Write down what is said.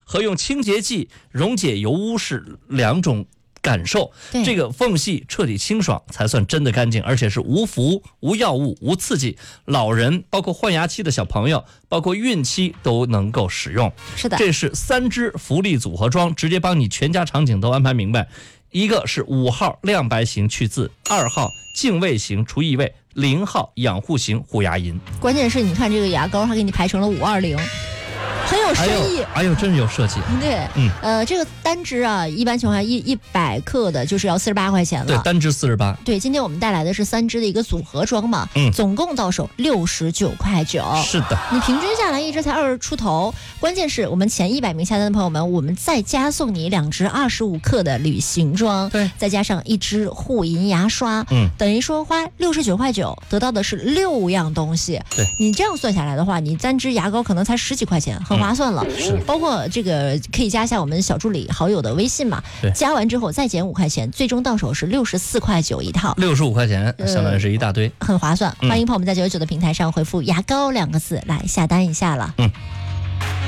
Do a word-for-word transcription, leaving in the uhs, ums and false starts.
和用清洁剂溶解油污是两种感受，这个缝隙彻底清爽才算真的干净，而且是无氟、无药物、无刺激，老人包括换牙期的小朋友，包括孕期都能够使用。 是的， 这是三支福利组合装，直接帮你全家场景都安排明白。一个是五号亮白型去渍，二号净味型除异味，零号养护型护牙龈。 关键是你看这个牙膏，它给你排成了五二零。很有深意， 哎呦，真是有设计。 对，嗯，呃，这个单支啊，一般情况下一一百克的就是要四十八块钱了。 对，单支四十八。 对，今天我们带来的是三支的一个组合装嘛，嗯，总共到手六十九块九。 是的， 你平均下来一支才二十出头。关键是我们前一百名下单的朋友们，我们再加送你两支二十五克的旅行装， 对， 再加上一支护龈牙刷， 嗯， 等于说花六十九块九得到的是六样东西。 对， 你这样算下来的话，你单支牙膏可能才十几块钱，很划算了。 嗯是， 包括这个可以加一下我们小助理好友的微信嘛，加完之后再减五块钱，最终到手是六十四块九一套， 六十五块钱，相当于是一大堆， 呃、很划算。欢迎朋友们在九九九的平台上回复牙膏两个字来下单一下了。 嗯。